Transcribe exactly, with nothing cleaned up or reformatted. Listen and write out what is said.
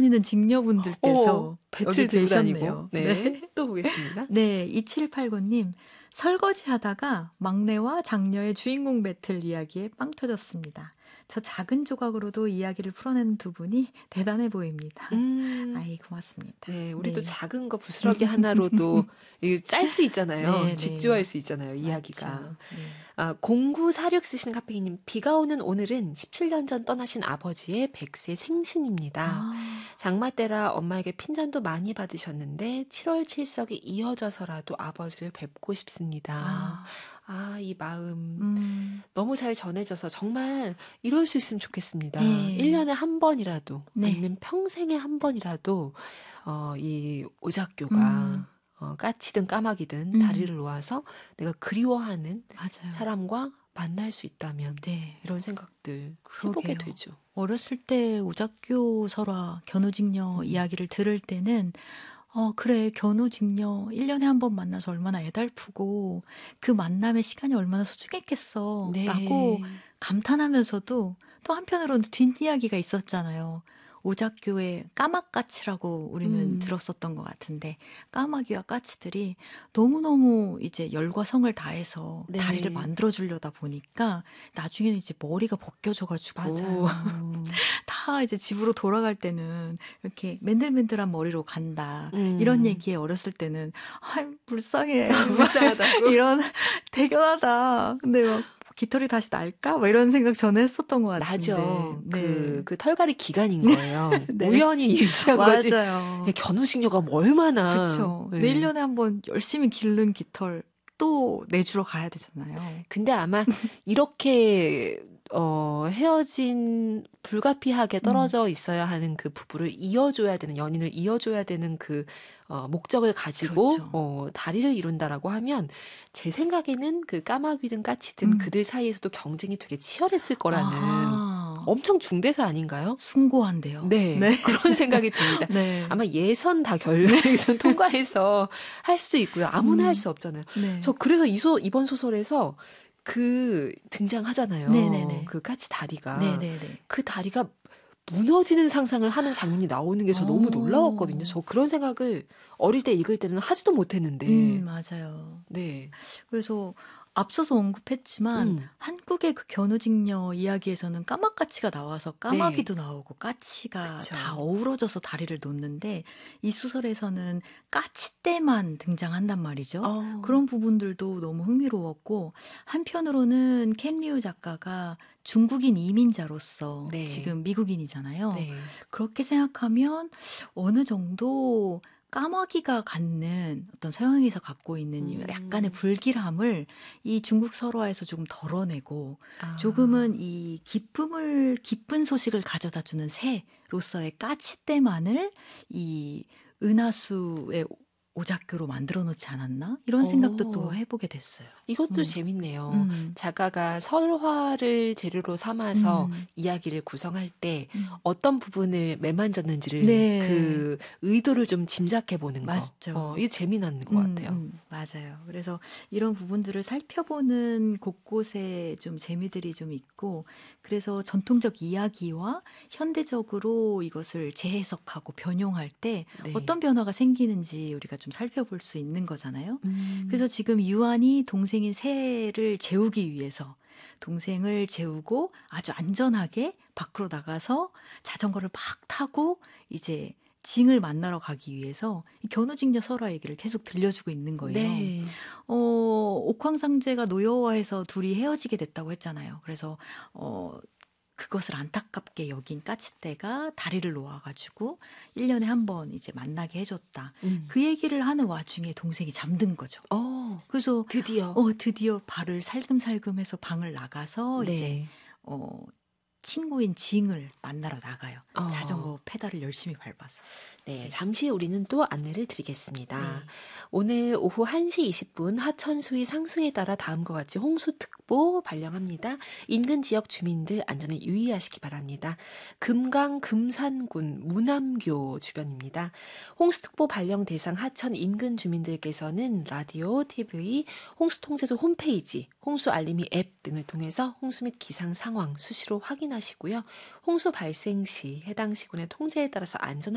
다니는 직녀분들께서 어, 배칠 여기 들고 계셨네요. 다니고. 네. 네. 또 보겠습니다. 네, 이칠팔구 님. 설거지 하다가 막내와 장녀의 주인공 배틀 이야기에 빵 터졌습니다. 저 작은 조각으로도 이야기를 풀어내는 두 분이 대단해 보입니다. 음, 아이, 고맙습니다. 네, 우리도 네. 작은 거 부스러기 하나로도 짤 수 있잖아요. 네, 직조할 네. 수 있잖아요, 이야기가. 맞죠. 네. 아, 공구사육 쓰시는 카페이님, 비가 오는 오늘은 십칠 년 전 떠나신 아버지의 백세 생신입니다. 아, 장마 때라 엄마에게 핀잔도 많이 받으셨는데 칠월 칠석이 이어져서라도 아버지를 뵙고 싶습니다. 아, 아, 이 마음 음, 너무 잘 전해져서 정말 이럴 수 있으면 좋겠습니다. 네. 일 년에 한 번이라도 네. 아니면 평생에 한 번이라도 어, 이 오작교가 음. 어, 까치든 까마귀든 음. 다리를 놓아서 내가 그리워하는 맞아요. 사람과 만날 수 있다면 네. 이런 생각들 해보게 그러게요. 되죠. 어렸을 때 오작교 설화, 견우직녀 음. 이야기를 들을 때는 어, 그래, 견우직녀 일 년에 한 번 만나서 얼마나 애달프고 그 만남의 시간이 얼마나 소중했겠어 네. 라고 감탄하면서도 또 한편으로는 뒷이야기가 있었잖아요. 오작교의 까마까치라고 우리는 음. 들었었던 것 같은데 까마귀와 까치들이 너무너무 이제 열과 성을 다해서 네. 다리를 만들어주려다 보니까 나중에는 이제 머리가 벗겨져가지고 맞아요. 다 이제 집으로 돌아갈 때는 이렇게 맨들맨들한 머리로 간다. 음. 이런 얘기에 어렸을 때는 아 불쌍해. 불쌍하다고. 이런 대견하다. 근데 막 깃털이 다시 날까? 막 이런 생각 전에 했었던 것 같은데. 나죠. 네. 그, 그 털갈이 기간인 거예요. 네. 우연히 일치한 거지. 맞아요. 견우식녀가 뭐 얼마나. 그렇죠. 네. 네. 일 년에 한번 열심히 기른 깃털 또 내주러 가야 되잖아요. 근데 아마 이렇게 어, 헤어진 불가피하게 떨어져 있어야 하는 그 부부를 이어줘야 되는, 연인을 이어줘야 되는 그 어, 목적을 가지고 그렇죠. 어, 다리를 이룬다라고 하면 제 생각에는 그 까마귀든 까치든 음. 그들 사이에서도 경쟁이 되게 치열했을 거라는 아하. 엄청 중대사 아닌가요? 숭고한데요. 네, 네. 그런 생각이 듭니다. 네. 아마 예선 다 결, 예선 통과해서 할 수도 있고요. 아무나 음. 할 수 없잖아요. 네. 저 그래서 이소, 이번 소설에서 그 등장하잖아요. 네네네. 그 까치 다리가. 네네네. 그 다리가 무너지는 상상을 하는 장면이 나오는 게 저 너무 오. 놀라웠거든요. 저 그런 생각을 어릴 때 읽을 때는 하지도 못했는데. 음, 맞아요. 네. 그래서 앞서서 언급했지만 음. 한국의 그 견우직녀 이야기에서는 까마까치가 나와서 까마귀도 네. 나오고 까치가 그쵸. 다 어우러져서 다리를 놓는데 이 소설에서는 까치떼만 등장한단 말이죠. 어. 그런 부분들도 너무 흥미로웠고 한편으로는 켄리우 작가가 중국인 이민자로서 네. 지금 미국인이잖아요. 네. 그렇게 생각하면 어느 정도 까마귀가 갖는 어떤 서양에서 갖고 있는 음. 약간의 불길함을 이 중국 설화에서 조금 덜어내고 아. 조금은 이 기쁨을 기쁜 소식을 가져다주는 새로서의 까치떼만을 이 은하수의 오작교로 만들어 놓지 않았나? 이런 생각도 오. 또 해보게 됐어요. 이것도 음. 재밌네요. 음. 작가가 설화를 재료로 삼아서 음. 이야기를 구성할 때 음. 어떤 부분을 매만졌는지를 네. 그 의도를 좀 짐작해 보는 거. 맞죠. 어, 이게 재미난 것 음, 같아요. 음, 맞아요. 그래서 이런 부분들을 살펴보는 곳곳에 좀 재미들이 좀 있고 그래서 전통적 이야기와 현대적으로 이것을 재해석하고 변용할 때 네. 어떤 변화가 생기는지 우리가 좀 살펴볼 수 있는 거잖아요. 음. 그래서 지금 유한이 동생인 새를 재우기 위해서 동생을 재우고 아주 안전하게 밖으로 나가서 자전거를 막 타고 이제 징을 만나러 가기 위해서 견우직녀 설화 얘기를 계속 들려주고 있는 거예요. 네. 어, 옥황상제가 노여워해서 둘이 헤어지게 됐다고 했잖아요. 그래서 어, 그것을 안타깝게 여긴 까치떼가 다리를 놓아가지고 일 년에 한 번 이제 만나게 해줬다. 음. 그 얘기를 하는 와중에 동생이 잠든 거죠. 어, 그래서 드디어. 어, 드디어 발을 살금살금해서 방을 나가서 네. 이제 어, 친구인 징을 만나러 나가요. 어. 자전거 페달을 열심히 밟아서. 네, 잠시 우리는 또 안내를 드리겠습니다. 네. 오늘 오후 한 시 이십 분 하천수위 상승에 따라 다음과 같이 홍수특보 발령합니다. 인근 지역 주민들 안전에 유의하시기 바랍니다. 금강 금산군 무남교 주변입니다. 홍수특보 발령 대상 하천 인근 주민들께서는 라디오, 티비, 홍수통제소 홈페이지, 홍수알림이 앱 등을 통해서 홍수 및 기상 상황 수시로 확인하시고요. 홍수 발생 시 해당 시군의 통제에 따라서 안전한